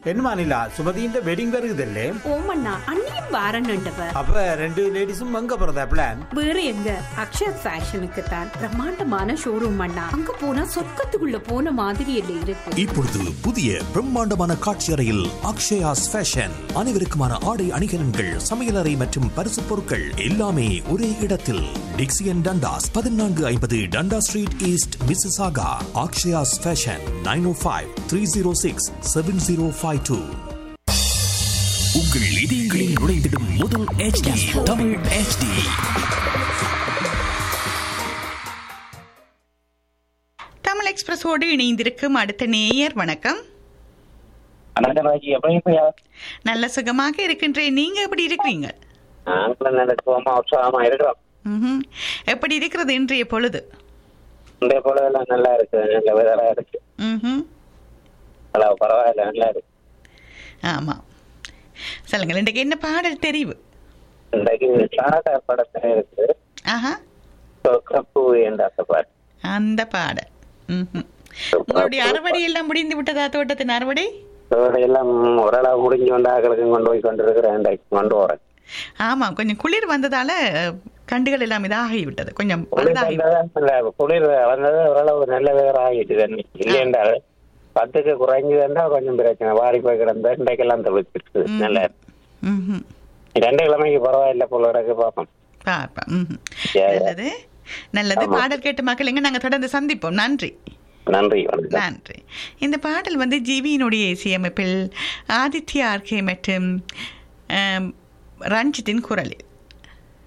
என்னமா நிலா சுமதியின் வெட்டிங் வருகுதல்லே? ஓமண்ணா அண்ணியும் வாரன்னுண்டவ. அப்ப ரெண்டு லேடிஸும் அங்க போறதா பிளான்? வேற எங்க, அக்ஷயா ஃபேஷனுக்கு தான். பிரம்மாண்டமான ஷோரூம் அண்ணா, அங்க போனா சொர்க்கத்துக்குள்ள போன மாதிரி இல்ல இருக்கு. இப்பொழுது புதிய பிரம்மாண்டமான காட்சி அறையில் அக்ஷயாஸ் ஃபேஷன். அனைவருக்குமான ஆடை அணிகலன்கள், சமையலறை மற்றும் பரிசு பொருட்கள் எல்லாமே ஒரே இடத்தில். டிக்சியன் Dundas 1450 டண்டா street east, Mississauga. Akshaya's fashion 905-306-7052. உங்கள் இதயங்களில் நுழைந்திடும் முதல் HD தமிழ் HD. தமிழ் எக்ஸ்பிரஸோடு இணைந்திருக்கும் அடுத்த நேயர். வணக்கம். நல்ல சுகமாக இருக்கின்றேன். நீங்க எப்படி இருக்கிறீங்க? எப்படி இருக்கிறது இன்றைய பொழுது? நல்லா இருக்கு, நல்ல வெதரா இருக்கு. பரவாயில்ல, நல்லா இருக்கு. ஆமா, சொல்லுங்க, இன்றைக்கு என்ன பாடல் தெரிவு? இன்றைக்கு படத்துல இருக்கு அந்த பாடல். உங்களுடைய அறுவடை எல்லாம் முடிந்து விட்டதா? தோட்டத்தின் அறுவடை எல்லாம் ஓரளவு முடிஞ்சு கொண்டு போய் கொண்டிருக்கிறேன், கொண்டு வரேன். ஆமா, கொஞ்சம் குளிர் வந்ததால கண்டுகள் எல்லாம் இதாகிவிட்டது. கொஞ்சம் குளிர் வந்தது, ஓரளவு நல்ல வேற ஆகிட்டு. இல்லையா 10க்கு குறைஞ்சதுன்னா கொஞ்சம் பிரச்சனை. வாரி போய் கிடந்த இன்றைக்கெல்லாம் தவிர்த்து நல்லா இருக்கு. 2 கிழமைக்கு பரவாயில்ல போல இருக்கு. பார்ப்போம். நல்லது நல்லது. பாடல் கேட்டு மக்களுங்க, நாங்க தொடர்ந்து சந்திப்போம். நன்றி நன்றி நன்றி. இந்த பாடல் வந்து ஜிவியினுடைய இசையமைப்பில் ஆதித்யா ஆர்கே மற்றும் ரஞ்சித்தின் குரலில்